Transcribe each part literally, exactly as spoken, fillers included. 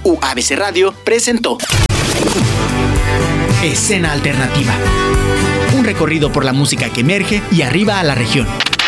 U A B C Radio presentó Escena Alternativa. Un recorrido por la música que emerge y arriba a la región.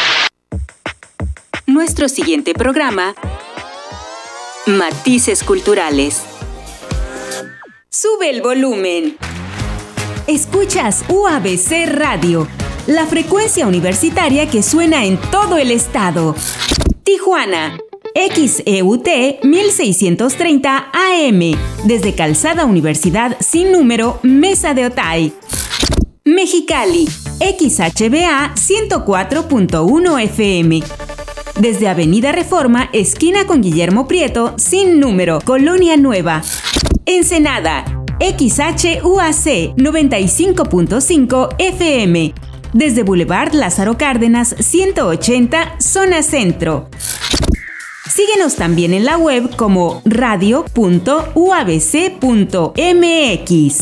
Nuestro siguiente programa, Matices Culturales. Sube el volumen. Escuchas U A B C Radio, la frecuencia universitaria que suena en todo el estado. Tijuana, X E U T mil seiscientos treinta A M, desde Calzada Universidad sin número, Mesa de Otay. Mexicali, X H B A ciento cuatro punto uno F M, desde Avenida Reforma, esquina con Guillermo Prieto, sin número, Colonia Nueva. Ensenada, X H U A C noventa y cinco punto cinco F M, desde Boulevard Lázaro Cárdenas ciento ochenta, zona centro. Síguenos también en la web como radio punto u a b c punto m x.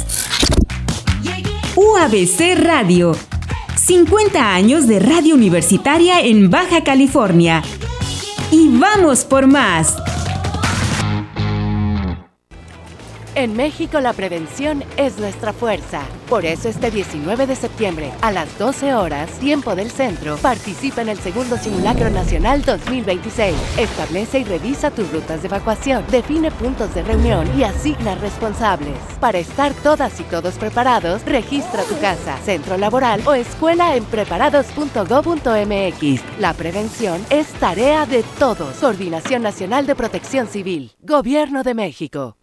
U A B C Radio, cincuenta años de radio universitaria en Baja California. Y vamos por más. En México la prevención es nuestra fuerza. Por eso este diecinueve de septiembre, a las doce horas, tiempo del centro, participa en el segundo Simulacro Nacional dos mil veintiséis. Establece y revisa tus rutas de evacuación, define puntos de reunión y asigna responsables. Para estar todas y todos preparados, registra tu casa, centro laboral o escuela en preparados punto gob punto m x. La prevención es tarea de todos. Coordinación Nacional de Protección Civil. Gobierno de México.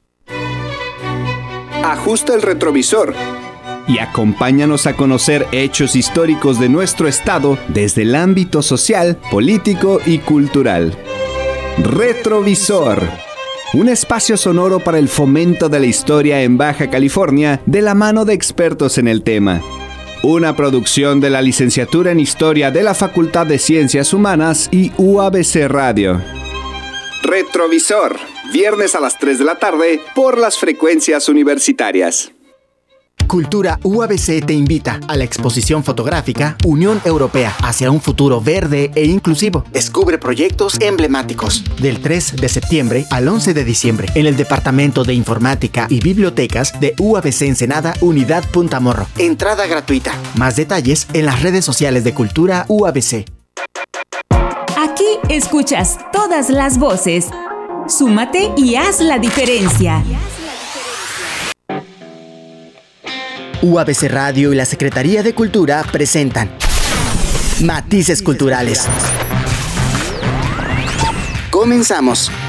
Ajusta el retrovisor y acompáñanos a conocer hechos históricos de nuestro estado desde el ámbito social, político y cultural. Retrovisor, un espacio sonoro para el fomento de la historia en Baja California de la mano de expertos en el tema. Una producción de la Licenciatura en Historia de la Facultad de Ciencias Humanas y U A B C Radio. Retrovisor, viernes a las tres de la tarde por las frecuencias universitarias. Cultura U A B C te invita a la exposición fotográfica Unión Europea hacia un futuro verde e inclusivo. Descubre proyectos emblemáticos. Del tres de septiembre al once de diciembre en el Departamento de Informática y Bibliotecas de U A B C Ensenada, Unidad Punta Morro. Entrada gratuita. Más detalles en las redes sociales de Cultura U A B C. Aquí escuchas todas las voces. Súmate y haz la diferencia. U A B C Radio y la Secretaría de Cultura presentan Matices Culturales. Comenzamos.